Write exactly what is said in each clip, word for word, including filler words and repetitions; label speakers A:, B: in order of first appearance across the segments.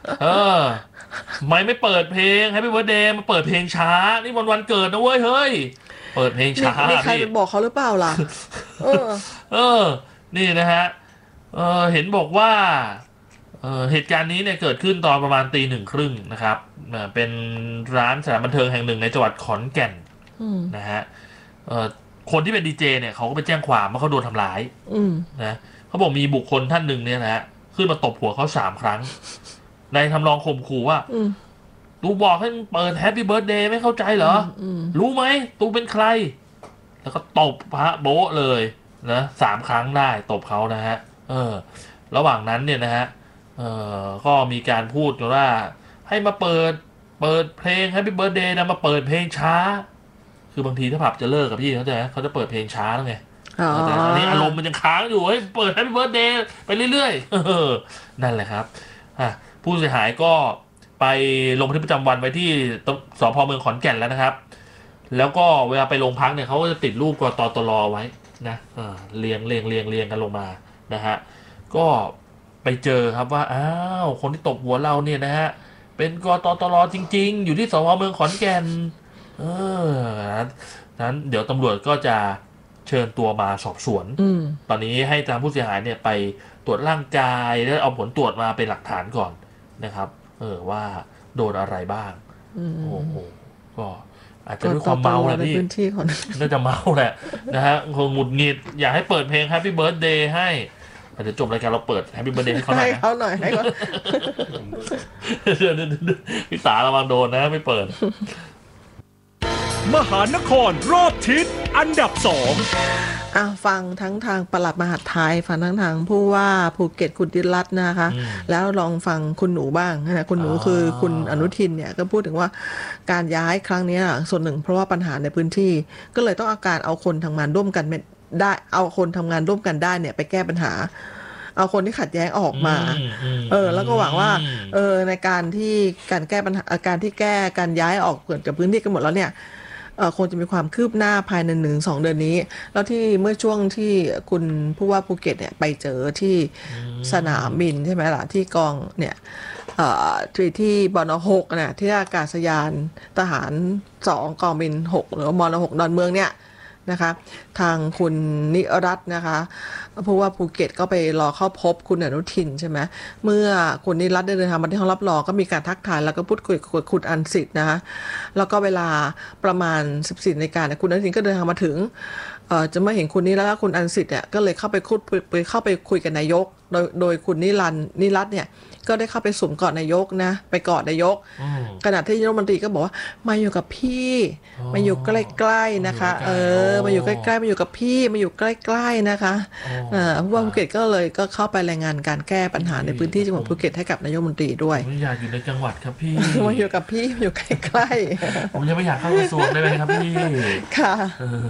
A: เออไม่ไม่เปิดเพลง Happy Birthday มาเปิดเพลงช้านี่วันวันเกิดนะเว้ยเฮ้ยเปิดเพลง
B: มี
A: ช้า
B: มีใคร
A: พี่
B: ไปบอกเขาหรือเปล่าล่ะเออ
A: เออนี่นะฮะเออเห็นบอกว่าเออเหตุการณ์นี้เนี่ยเกิดขึ้นตอนประมาณตีหนึ่งครึ่งนะครับเอ่อเป็นร้านสถานบันเทิงแห่งหนึ่งในจังหวัดขอนแก่น
B: อืม
A: นะฮะเออคนที่เป็นดีเจเนี่ยเขาก็ไปแจ้งความว่าเขาโดนทำร้าย
B: อืม
A: นะเขาบอกมีบุคคลท่านหนึ่งเนี่ยนะฮะขึ้นมาตบหัวเขาสามครั้งในทำนองข่มขู่ว่า
B: อืม
A: ตูบอกให้มึงเปิดแฮปปี้เบิร์ a เดย์ไม่เข้าใจเหรอ
B: อืมอืม
A: รู้ไหมตูเป็นใคร แล้วก็ตบพระโบ๊ะเลยนะสามครั้งได้ตบเขานะฮะเออระหว่างนั้นเนี่ยนะฮะเออก็มีการพูดกันว่าให้มาเปิดเปิดเพลง Happy Birthday นะมาเปิดเพลงช้าคือบางทีถ้าผับจะเลิกกับพี่เขาใจไหมเขาจะเปิดเพลงช้าแล้วไง
B: อ๋อ
A: เออแต่ตอนนี้อารมณ์มันยังค้างอยู่ให้เปิด Happy Birthday ไปเรื่อยๆเออนั่นแหละครับอ่ะผู้เสียหายก็ไปลงบันทึกประจำวันไว้ที่ตสพเมืองขอนแก่นแล้วนะครับ แล้วก็เวลาไปโรงพักเนี่ยเขาก็จะติดรูปกตตลไว้นะเออเรียงเรียงเรียงเรียงกันลงมานะฮะก็ไปเจอครับว่าอ้าวคนที่ตบหัวเราเนี่ยนะฮะเป็นกตตลจริงๆอยู่ที่สพเมืองขอนแก่นเออนั้นนั้นเดี๋ยวตำรวจก็จะเชิญตัวมาสอบสวน
B: อืม
A: ตอนนี้ให้ทางผู้เสียหายเนี่ยไปตรวจร่างกายแล้วเอาผลตรวจมาเป็นหลักฐานก่อนนะครับเออว่าโดนอะไรบ้าง
B: อื
A: โอ้โห
B: ม
A: ก็อาจจะ
B: ก็
A: ด้วยความ
B: ตอตลอ
A: เมาแหละพี่
B: ในพื้นที่ของ
A: น่าจะเมาแหละนะฮะคงหงุดหงิดอยากให้เปิดเพลง Happy Birthday ให้อาจจะจบรายการเราเปิด Happy Birthday ให้เขาหน่
B: ให้
A: อยนะ
B: เขาหน่อยให้เขา
A: เดี๋ยวเดี๋ยวเดี๋ยวพี่สาระวังโดนนะไม่เปิด
C: มหานครรอบทิศอันดับสอง
B: อ่ะฟังทั้งทางปลัดมหาดไทยฟังทั้งทางผู้ว่าภูเก็ตคุณดิรัตน์นะคะ
A: อืม
B: แล้วลองฟังคุณหนูบ้างนะคุณหนู
A: อ๋อ
B: คือคุณอนุทินเนี่ยก็พูดถึงว่าการย้ายครั้งเนี้ยส่วนหนึ่งเพราะว่าปัญหาในพื้นที่ก็เลยต้องเอาการเอาคนทำงานร่วมกันไม่ได้เอาคนทำงานร่วมกันได้เนี่ยไปแก้ปัญหา เอาคนที่ขัดแย้งออก
A: อื
B: มา
A: มอืม
B: เออแล้วก็หวังว่า
A: อืม
B: เออในการที่การแก้ปัญหาเอ่อการที่แก้การย้ายออกเกิดจากพื้นที่กันหมดแล้วเนี่ยเออคงจะมีความคืบหน้าภายในหนึ่งสองเดือนนี้ แล้วที่เมื่อช่วงที่คุณผู้ว่าภูเก็ตเนี่ยไปเจอที่สนามบินใช่ไหมล่ะที่กองเนี่ยเอ่อที่ที่บนหกเนี่ยที่อากาศยานทหารสองกองบินหกหรือว่ามนหกดอนเมืองเนี่ยนะคะทางคุณนิรัตน์นะคะผู้ว่าภูเก็ตก็ไปรอเข้าพบคุณอนุทินใช่ไหมเมื่อคุณนิรัตน์ได้เดินทางมาที่ห้องรับรองก็มีการทักทายแล้วก็พูดคุยกับคุณอันสิทธิ์นะคะแล้วก็เวลาประมาณสิบสี่นาฬิกาเนี่ยคุณอนุทินก็เดินทางมาถึงเอ่อจะมาเห็นคุณนิรัตน์และคุณอันสิทธิ์เนี่ยก็เลยเข้าไปคุยไปเข้าไปคุยกับนายกโดยโดยคุณนิรันดร์นิรัตน์เนี่ยก็ได้เข้าไปสวมกอดนายกนะไปกอดนายก
A: อืม
B: ขณะที่รัฐมนตรีก็บอกว่ามาอยู่กับพี่
A: อ๋อ
B: มาอยู่ใกล้ๆนะคะเออมาอยู่ใกล้ๆมาอยู่กับพี่มาอยู่ใกล้ๆนะคะ
A: อ๋อ
B: เอ่อผู้ว่าภูเก็ตก็เลยก็เข้าไปรายงานการแก้ปัญหาในพื้นที่จังหวัดภูเก็ตให้กับนายกรัฐมนตรีด้วย
A: ผมไม่อยากอยู่ในจังหวัดครับพี่
B: มาอยู่กับพี่มาอยู่ใกล้
A: ผมยังไม่อยากเข้ากระทรวงได้ไหมครับพี่
B: ๆค่ะ
A: เออ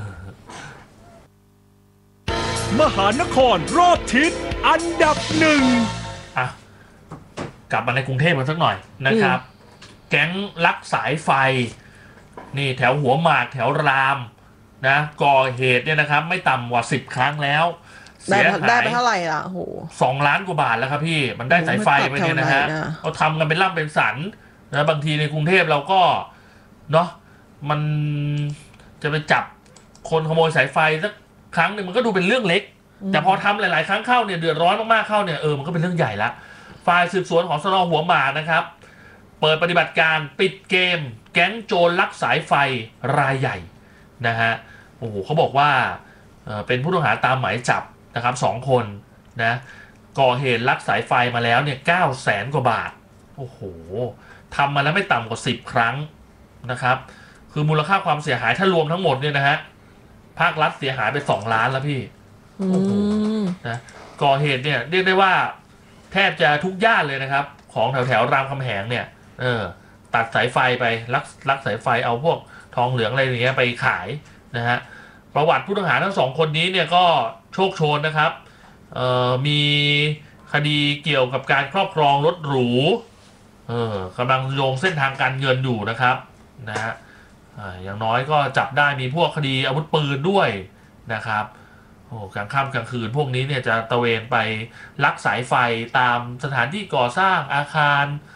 C: มหานครรอบทิศอันดับหนึ่ง
A: อ่ะกลับมาในกรุงเทพกันสักหน่อยนะครับ แก๊งลักสายไฟนี่แถวหัวหมากแถวรามนะก่อเหตุเนี่ยนะครับ ไม่ต่ำกว่าสิบครั้งแล้ว
B: ได้
A: เสียหาย
B: ได้ไปเท่าไหร่ล่ะโห
A: สองล้านกว่าบาทแล้วครับพี่มันได้สายไฟไปเนี่ยนะฮะ
B: โอ้ไม่ปรับแถวไหนนะ
A: เขาทำกันเป็นล่ำเป็นสันนะบางทีในกรุงเทพเราก็เนาะมันจะไปจับคนขโมยสายไฟสักครั้งหนึ่งมันก็ดูเป็นเรื่องเล็ก แต่พอทำหลายๆครั้งเข้าเนี่ยเดือดร้อนมากๆเข้าเนี่ยเออมันก็เป็นเรื่องใหญ่ละฝ่ายสืบสวนของสน.หัวหมากนะครับเปิดปฏิบัติการปิดเกมแก๊งโจรลักสายไฟรายใหญ่นะฮะโอ้โหเขาบอกว่าเออเป็นผู้ต้องหาตามหมายจับนะครับสองคนนะก่อเหตุลักสายไฟมาแล้วเนี่ยเก้าแสนกว่าบาทโอ้โหทำมาแล้วไม่ต่ำกว่าสิบครั้งนะครับคือมูลค่าความเสียหายถ้ารวมทั้งหมดเนี่ยนะฮะภาครัฐเสียหายไปสองล้านแล้วพี่
B: อื
A: โอ้โห
B: ม
A: นะก่อเหตุเนี่ยเรียกได้ว่าแทบจะทุกย่านเลยนะครับของแถวแถวรามคำแหงเนี่ยเออตัดสายไฟไปลักลักสายไฟเอาพวกทองเหลืองอะไรอย่างเงี้ยไปขายนะฮะประวัติผู้ต้องหาทั้งสองคนนี้เนี่ยก็โชคโชนนะครับเอ่อมีคดีเกี่ยวกับการครอบครองรถหรูเออกำลังโยงเส้นทางการเงินอยู่นะครับนะฮะอ่าอย่างน้อยก็จับได้มีพวกคดีอาวุธปืนด้วยนะครับ โอ้กลางค่ำกลางคืนพวกนี้เนี่ยจะตระเวนไปลักสายไฟตามสถานที่ก่อสร้างอาคาร